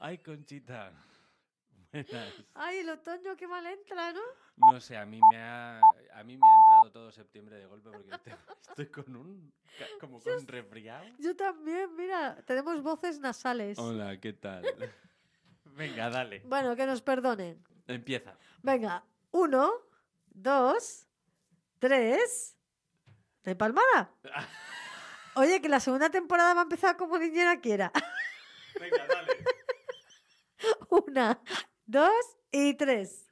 Ay, Conchita. Buenas. Ay, el otoño qué mal entra, ¿no? No sé, a mí me ha entrado todo septiembre de golpe porque estoy con como con resfriado. Yo también, mira, tenemos voces nasales. Hola, ¿qué tal? Venga, dale. Bueno, que nos perdonen. Empieza. Venga, 1, 2, 3. ¿De palmada? Oye, que la segunda temporada va a empezar como niñera quiera. Venga, dale. 1, 2 y 3.